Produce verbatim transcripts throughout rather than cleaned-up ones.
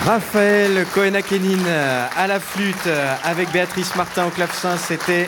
Raphaël Cohen-Akénine à la flûte avec Béatrice Martin au clavecin, c'était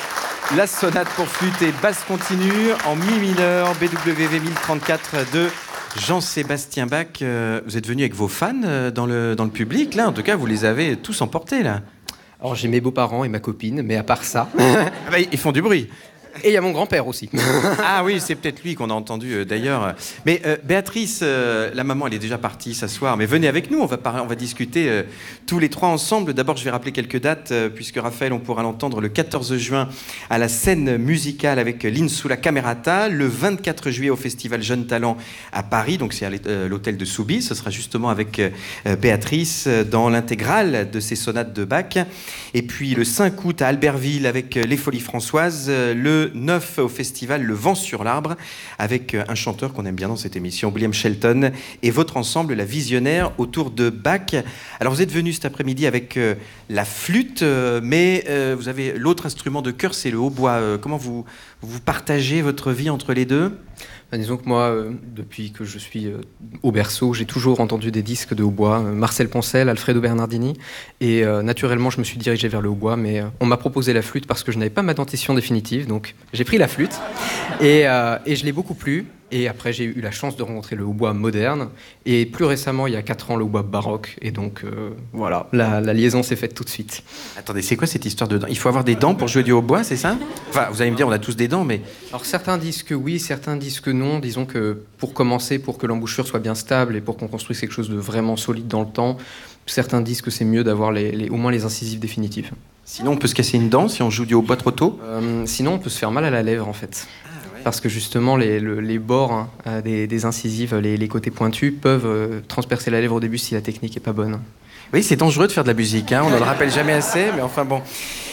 la sonate pour flûte et basse continue en mi mineur B W V mille trente-quatre de Jean-Sébastien Bach. Vous êtes venu avec vos fans dans le, dans le public, là, en tout cas vous les avez tous emportés là. Alors j'ai mes beaux-parents et ma copine, mais à part ça... ah bah, ils font du bruit. Et il y a mon grand-père aussi. Ah oui, c'est peut-être lui qu'on a entendu euh, d'ailleurs. Mais euh, Béatrice, euh, la maman, elle est déjà partie s'asseoir. Mais venez avec nous, on va, par- on va discuter euh, tous les trois ensemble. D'abord, je vais rappeler quelques dates, euh, puisque Raphaël, on pourra l'entendre le quatorze juin à la scène musicale avec l'Insula Camerata, le vingt-quatre juillet au Festival Jeunes Talents à Paris, donc c'est à l'hôtel de Soubise. Ce sera justement avec euh, Béatrice dans l'intégrale de ses sonates de Bach. Et puis le cinq août à Albertville avec les Folies Françoises, euh, le neuf au festival Le Vent sur l'Arbre avec un chanteur qu'on aime bien dans cette émission, William Shelton, et votre ensemble La Visionnaire autour de Bach. Alors vous êtes venu cet après-midi avec euh, la flûte, euh, mais euh, vous avez l'autre instrument de cœur, c'est le hautbois. Euh, comment vous, vous partagez votre vie entre les deux ? Ben, disons que moi, euh, depuis que je suis euh, au berceau, j'ai toujours entendu des disques de hautbois, euh, Marcel Poncel, Alfredo Bernardini, et euh, naturellement je me suis dirigé vers le hautbois, mais euh, on m'a proposé la flûte parce que je n'avais pas ma dentition définitive, donc j'ai pris la flûte, et, euh, et je l'ai beaucoup plu. Et après, j'ai eu la chance de rencontrer le hautbois moderne. Et plus récemment, il y a quatre ans, le hautbois baroque. Et donc, euh, voilà, la, la liaison s'est faite tout de suite. Attendez, c'est quoi cette histoire de dents ? Il faut avoir des dents pour jouer du hautbois, c'est ça ? Enfin, vous allez me dire, on a tous des dents, mais... Alors, certains disent que oui, certains disent que non. Disons que pour commencer, pour que l'embouchure soit bien stable et pour qu'on construise quelque chose de vraiment solide dans le temps, certains disent que c'est mieux d'avoir les, les, au moins les incisives définitives. Sinon, on peut se casser une dent si on joue du hautbois trop tôt ? euh, Sinon, on peut se faire mal à la lèvre, en fait. Parce que justement, les, le, les bords hein, des, des incisives, les, les côtés pointus, peuvent euh, transpercer la lèvre au début si la technique n'est pas bonne. Oui, c'est dangereux de faire de la musique, hein, on ne le rappelle jamais assez, mais enfin bon.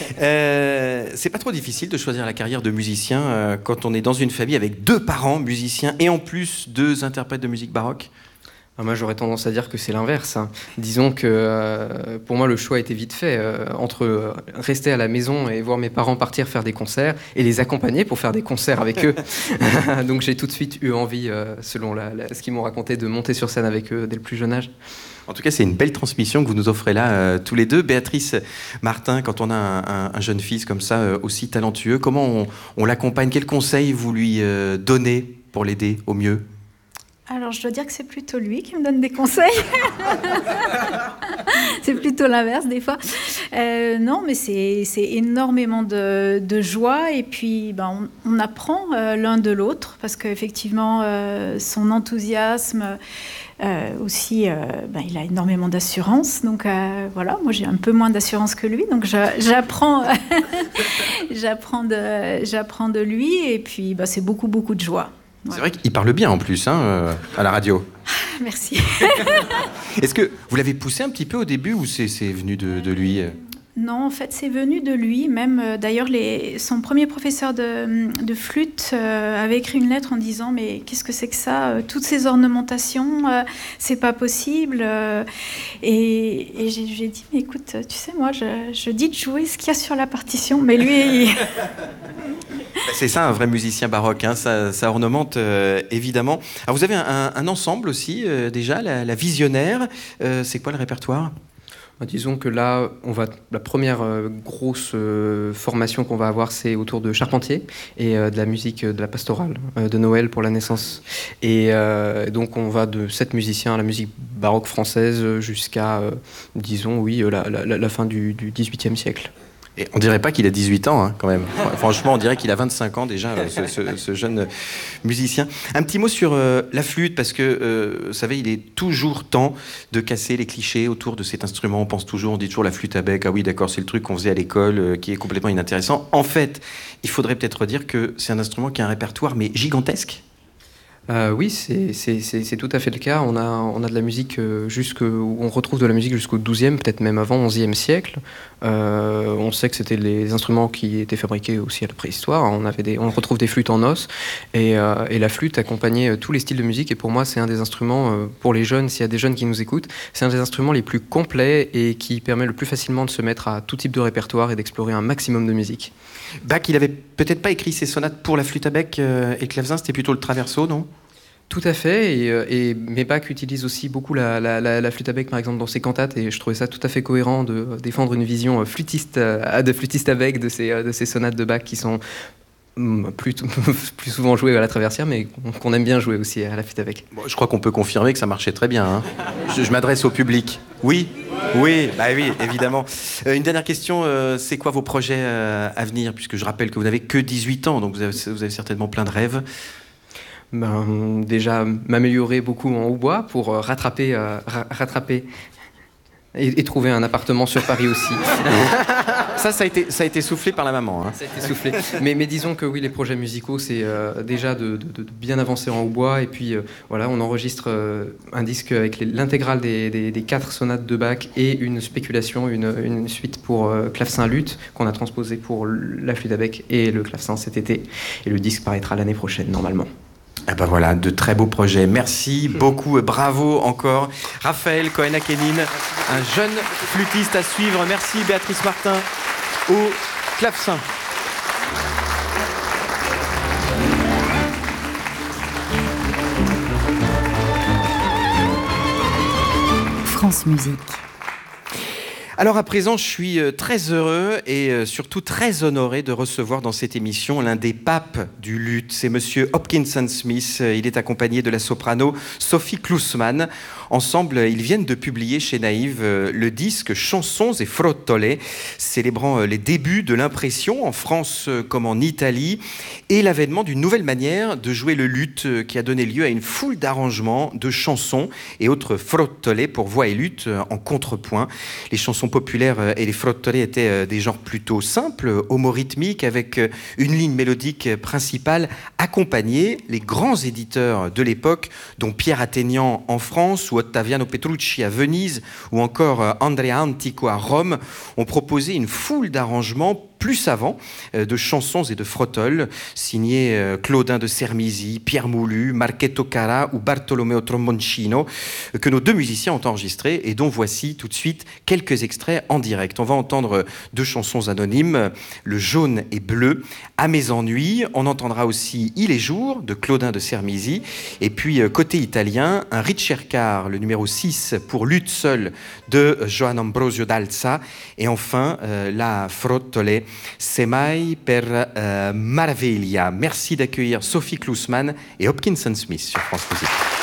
Euh, c'est pas trop difficile de choisir la carrière de musicien euh, quand on est dans une famille avec deux parents musiciens et en plus deux interprètes de musique baroque ? Moi, j'aurais tendance à dire que c'est l'inverse. Hein. Disons que euh, pour moi, le choix a été vite fait euh, entre euh, rester à la maison et voir mes parents partir faire des concerts et les accompagner pour faire des concerts avec eux. Donc, j'ai tout de suite eu envie, euh, selon la, la, ce qu'ils m'ont raconté, de monter sur scène avec eux dès le plus jeune âge. En tout cas, c'est une belle transmission que vous nous offrez là, euh, tous les deux. Béatrice Martin, quand on a un, un, un jeune fils comme ça, euh, aussi talentueux, comment on, on l'accompagne ? Quels conseils vous lui euh, donnez pour l'aider au mieux ? Alors, je dois dire que c'est plutôt lui qui me donne des conseils. C'est plutôt l'inverse, des fois. Euh, non, mais c'est, c'est énormément de, de joie. Et puis, ben, on, on apprend euh, l'un de l'autre, parce qu'effectivement, euh, son enthousiasme, euh, aussi, euh, ben, il a énormément d'assurance. Donc, euh, voilà, moi, j'ai un peu moins d'assurance que lui. Donc, j'a, j'apprends, j'apprends, de, j'apprends de lui. Et puis, ben, c'est beaucoup, beaucoup de joie. C'est ouais. vrai qu'il parle bien en plus, hein, euh, à la radio. Merci. Est-ce que vous l'avez poussé un petit peu au début ou c'est, c'est venu de, de lui ? Non, en fait, c'est venu de lui. Même, euh, d'ailleurs, les, son premier professeur de, de flûte euh, avait écrit une lettre en disant « Mais qu'est-ce que c'est que ça euh, toutes ces ornementations, euh, c'est pas possible. Euh, » Et, et j'ai, j'ai dit « Mais écoute, tu sais, moi, je, je dis de jouer ce qu'il y a sur la partition. » Mais lui... Il... C'est ça, un vrai musicien baroque, hein, ça, ça ornemente euh, évidemment. Alors vous avez un, un, un ensemble aussi, euh, déjà, la, la Visionnaire. Euh, c'est quoi le répertoire ? Disons que là, on va, la première euh, grosse euh, formation qu'on va avoir, c'est autour de Charpentier et euh, de la musique euh, de la pastorale euh, de Noël pour la naissance. Et euh, donc, on va de sept musiciens à la musique baroque française jusqu'à, euh, disons, oui, la, la, la fin du, du dix-huitième siècle. Et on dirait pas qu'il a dix-huit ans, hein, quand même. Franchement, on dirait qu'il a vingt-cinq ans déjà, ce, ce, ce jeune musicien. Un petit mot sur euh, la flûte, parce que, euh, vous savez, il est toujours temps de casser les clichés autour de cet instrument. On pense toujours, on dit toujours la flûte à bec. Ah oui, d'accord, c'est le truc qu'on faisait à l'école, euh, qui est complètement inintéressant. En fait, il faudrait peut-être dire que c'est un instrument qui a un répertoire, mais gigantesque. Euh, oui, c'est, c'est, c'est, c'est tout à fait le cas. On a, on a de la musique euh, jusque, on retrouve de la musique jusqu'au douzième, peut-être même avant onzième siècle. Euh, on sait que c'était les instruments qui étaient fabriqués aussi à la préhistoire. On avait des, on retrouve des flûtes en os et, euh, et la flûte accompagnait tous les styles de musique. Et pour moi, c'est un des instruments euh, pour les jeunes. S'il y a des jeunes qui nous écoutent, c'est un des instruments les plus complets et qui permet le plus facilement de se mettre à tout type de répertoire et d'explorer un maximum de musique. Bach, il avait peut-être pas écrit ses sonates pour la flûte à bec euh, et le clavecin, c'était plutôt le traverso, non ? Tout à fait, et, et mes bacs utilisent aussi beaucoup la, la, la, la flûte à bec, par exemple, dans ses cantates, et je trouvais ça tout à fait cohérent de défendre une vision flûtiste, de flûtiste à bec de ces, de ces sonates de Bach qui sont plus, plus souvent jouées à la traversière, mais qu'on aime bien jouer aussi à la flûte à bec. Bon, je crois qu'on peut confirmer que ça marchait très bien. Hein. Je, je m'adresse au public. Oui, oui, bah oui, évidemment. Euh, une dernière question, euh, c'est quoi vos projets euh, à venir? Puisque je rappelle que vous n'avez que dix-huit ans, donc vous avez, vous avez certainement plein de rêves. Ben, déjà m'améliorer beaucoup en hautbois pour euh, rattraper, euh, ra- rattraper et, et trouver un appartement sur Paris aussi. Ça, ça a été, ça a été soufflé par la maman. Hein. Ça a été soufflé. Mais, mais disons que oui, les projets musicaux, c'est euh, déjà de, de, de bien avancer en hautbois. Et puis euh, voilà, on enregistre euh, un disque avec les, l'intégrale des, des, des quatre sonates de Bach et une spéculation, une, une suite pour euh, clavecin-luth qu'on a transposé pour la flûte à bec et le clavecin cet été. Et le disque paraîtra l'année prochaine, normalement. Eh ben voilà, de très beaux projets. Merci beaucoup, bravo encore. Raphaël Cohen-Akénine, un jeune flûtiste à suivre. Merci Béatrice Martin au clavecin. France Musique. Alors à présent, je suis très heureux et surtout très honoré de recevoir dans cette émission l'un des papes du luth. C'est monsieur Hopkinson Smith. Il est accompagné de la soprano Sophie Klusman. Ensemble, ils viennent de publier chez Naïve le disque Chansons et Frottole, célébrant les débuts de l'impression en France comme en Italie et l'avènement d'une nouvelle manière de jouer le luth qui a donné lieu à une foule d'arrangements de chansons et autres frottole pour voix et luth en contrepoint. Les chansons populaires et les frottole étaient des genres plutôt simples, homorythmiques, avec une ligne mélodique principale accompagnée. Les grands éditeurs de l'époque, dont Pierre Athénian en France ou Ottaviano Petrucci à Venise ou encore Andrea Antico à Rome, ont proposé une foule d'arrangements plus savants de chansons et de frottole, signés Claudin de Sermisi, Pierre Moulu, Marchetto Cara ou Bartolomeo Tromboncino, que nos deux musiciens ont enregistrés et dont voici tout de suite quelques extraits en direct. On va entendre deux chansons anonymes, Le jaune et bleu, À mes ennuis. On entendra aussi Il est jour de Claudin de Sermisi. Et puis côté italien, un ricercar, le numéro six pour luth seul de Johann Ambrosio d'Alza. Et enfin, euh, la frottole C'est mai per uh, Maraviglia. Merci d'accueillir Sophie Klusman et Hopkinson Smith sur France Musique.